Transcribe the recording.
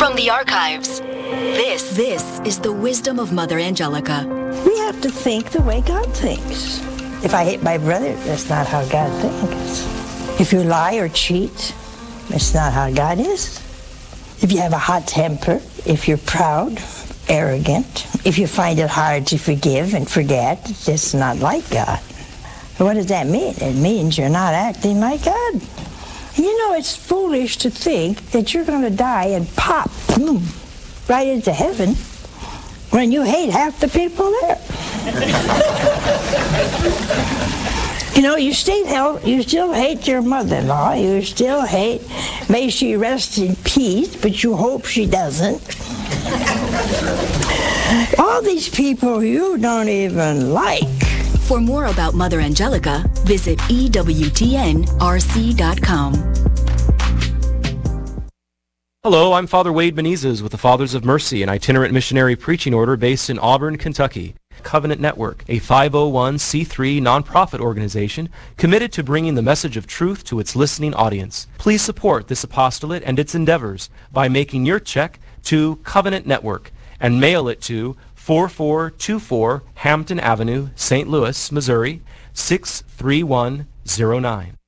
From the archives, this is the wisdom of Mother Angelica. We have to think the way God thinks. If I hate my brother, that's not how God thinks. If you lie or cheat, that's not how God is. If you have a hot temper, if you're proud, arrogant, if you find it hard to forgive and forget, it's not like God. What does that mean? It means you're not acting like God. You know, it's foolish to think that you're going to die and pop, boom, right into heaven when you hate half the people there. You know, you still hate your mother-in-law. You still hate, may she rest in peace, but you hope she doesn't. All these people you don't even like. For more about Mother Angelica, visit EWTNRC.com. Hello, I'm Father Wade Benitez with the Fathers of Mercy, an itinerant missionary preaching order based in Auburn, Kentucky. Covenant Network, a 501c3 nonprofit organization committed to bringing the message of truth to its listening audience. Please support this apostolate and its endeavors by making your check to Covenant Network and mail it to 4424 Hampton Avenue, St. Louis, Missouri, 63109.